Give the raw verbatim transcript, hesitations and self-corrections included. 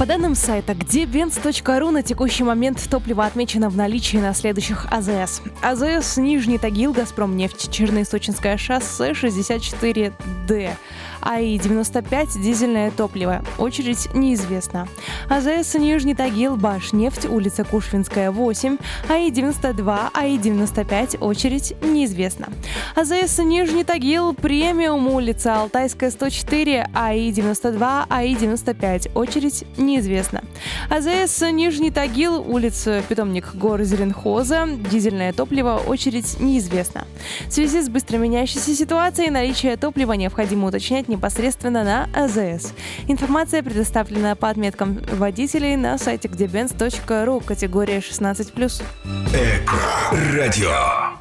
По данным сайта где бенз точка ру, на текущий момент топливо отмечено в наличии на следующих АЗС. АЗС Нижний Тагил, Газпромнефть, Черно-Источинское шоссе, шестьдесят четыре дэ. АИ девяносто пять, дизельное топливо. Очередь неизвестна. АЗС Нижний Тагил, Башнефть, улица Кушвинская, восемь. АИ девяносто два, АИ девяносто пять, очередь неизвестна. АЗС Нижний Тагил, Премиум, улица Алтайская, сто четыре. АИ девяносто два, АИ девяносто пять, очередь неизвестна. АЗС Нижний Тагил, улица Питомник гор Зеленхоза, дизельное топливо, очередь неизвестна. В связи с быстро меняющейся ситуацией наличие топлива необходимо уточнять непосредственно на АЗС. Информация предоставлена по отметкам водителей на сайте где бенз точка ру, категория шестнадцать плюс. Эко радио.